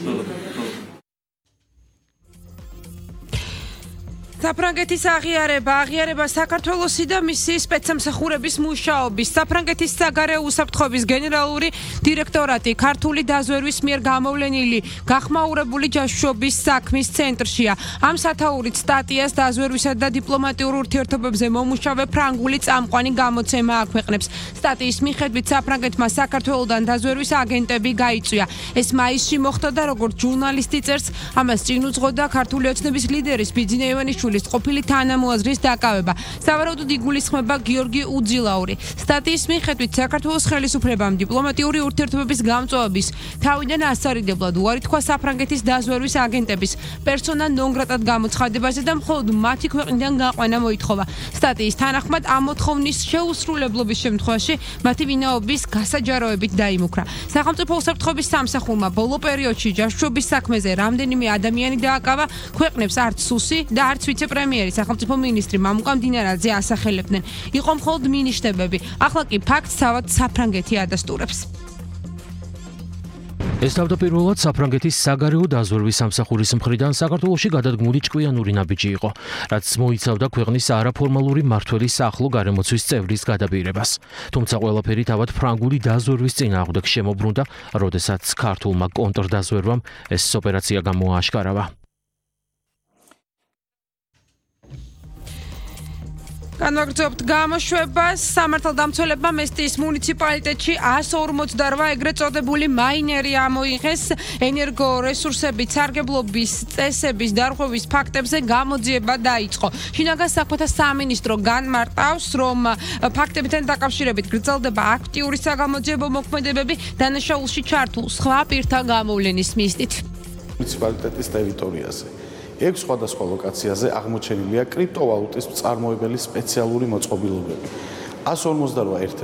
საფრანგეთის აღიარება საქართველოსი და მისი სპეცსამსახურების მუშაობის საფრანგეთის საგარეო უსაფრთხოების გენერალური დირექტორატი ქართული დაზვერვის მიერ გამოვლენილი გახმაურებული ჯაშუშობის საქმის ცენტრშია. Ამ სათაურით სტატიას დაზვერვისა და დიპლომატიურ ურთიერთობებზე მომუშავე ფრანგული წამყვანი გამოცემა აქვეყნებს. სტატიის მიხედვით საფრანგეთმა საქართველოდან დაზვერვის აგენტები გაიწვია. ეს მაისში მოხდა და როგორც ჟურნალისტი წერს, ამას წინ უძღოდა ქართული ოცნების ლიდერის ბიძინა ივანიშვილის ყოფილი თანამოაზრის დაკავება. სავარაუდოდ იგულისხმება გიორგი უძილაური. სტატიის მიხედვით საქართველოს ხელისუფლებამ დიპლომატიური ურთიერთობების გამწვავების თავიდან ასარიდებლად უარი თქვა საფრანგეთის დაზვერვის აგენტების პერსონა ნონ გრატად გამოცხადებაზე და მხოლოდ მათი ქვეყნიდან გაყვანა მოითხოვა. სტატიის თანახმად ამ მოთხოვნის შეუსრულებლობის შემთხვევაში მათი ვინაობის გასაჯაროებით დაიმუქრა. სახელმწიფო უსაფრთხოების სამსახურმა ბოლო პერიოდში ჯაშუშობის საქმეზე რამდენიმე ადამიანი დააკავა, ქვეყნებს არც სუსი და არც ვიცე-პრემიერი სახელმწიფო მინისტრი მამუკა მდინარაძე ასახელებდნენ. იყო მხოლოდ მინიშნებები. ახლა კი ფაქტს თავად საფრანგეთი ადასტურებს. ეს თავდაპირველად საფრანგეთის საგარეო დაზვერვის სამსახურის მხრიდან საქართველოში გადადგმული ჭკვიანური ნაბიჯი იყო, რაც მოიცავდა ქვეყნის არაფორმალური მმართველის ახლო გარემოცვის წევრის გადაბირებას. თუმცა ყველაფერი თავად ფრანგული დაზვერვის წინააღმდეგ შემოbrunდა, როდესაც ქართულმა კონტრდაზვერვამ ეს ოპერაცია გამოააშკარავა. განვაგრძობთ გამოშვებას. სამართალდამცველებმა მესტიის მუნიციპალიტეტში 148 ეგრეთ წოდებული მაინერი ამოიღეს. ენერგორესურსების სარგებლობის წესების დარღვევის ფაქტებზე გამოძიება დაიწყო. შინაგან საქმეთა სამინისტრო განმარტავს, რომ ფაქტებთან დაკავშირებით გრძელდება აქტიური საგამოძიებო მოქმედებები დანაშაულში ჩართულ სხვა პირთა გამოვლენის მიზნით. მუნიციპალიტეტის ტერიტორიაზე 6 სხვადასხვა ლოკაციაზე აღმოჩენილია კრიპტოვალუტის მწარმოებელი სპეციალური მოწყობილობები. 158